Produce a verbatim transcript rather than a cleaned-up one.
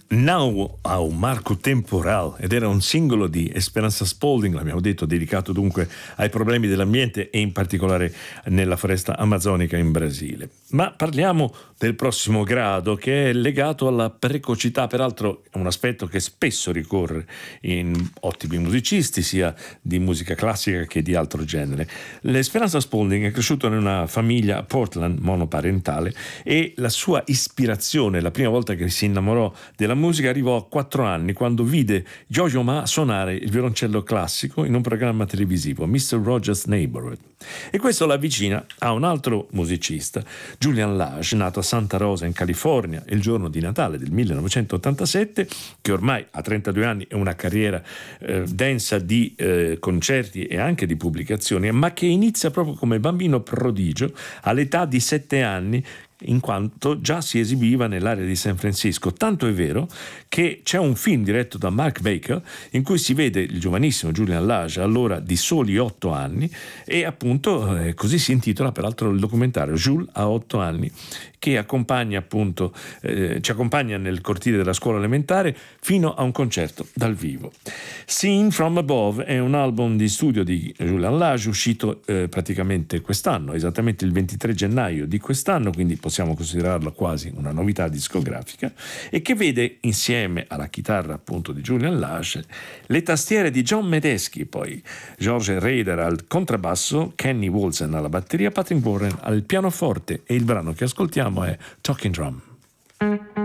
Now ha un marco temporal ed era un singolo di Esperanza Spalding, l'abbiamo detto, dedicato dunque ai problemi dell'ambiente e in particolare nella foresta amazzonica in Brasile. Ma parliamo del prossimo grado, che è legato alla precocità, peraltro è un aspetto che spesso ricorre in ottimi musicisti sia di musica classica che di altro genere. L'Esperanza Spalding è cresciuto in una famiglia a Portland monoparentale e la sua ispirazione, la prima volta che si innamorò della musica, arrivò a quattro anni quando vide Yo-Yo Ma suonare il violoncello classico in un programma televisivo, mister Rogers' Neighborhood, e questo la avvicina a un altro musicista, Julian Lage, nato a Santa Rosa in California il giorno di Natale del millenovecentottantasette, che ormai a trentadue anni è una carriera eh, densa di eh, concerti e anche di pubblicazioni, ma che inizia proprio come bambino prodigio all'età di sette anni, in quanto già si esibiva nell'area di San Francisco. Tanto è vero che c'è un film diretto da Mark Baker in cui si vede il giovanissimo Julian Lage, allora di soli otto anni, e appunto eh, così si intitola peraltro il documentario, Jules a otto anni, che accompagna appunto eh, ci accompagna nel cortile della scuola elementare fino a un concerto dal vivo. Seen from Above è un album di studio di Julian Lage uscito eh, praticamente quest'anno, esattamente il ventitré gennaio di quest'anno, quindi possiamo considerarlo quasi una novità discografica, e che vede insieme alla chitarra appunto di Julian Lage le tastiere di John Medeski, poi George Rader al contrabbasso, Kenny Wolsen alla batteria, Patrick Warren al pianoforte, e il brano che ascoltiamo è Talking Drum.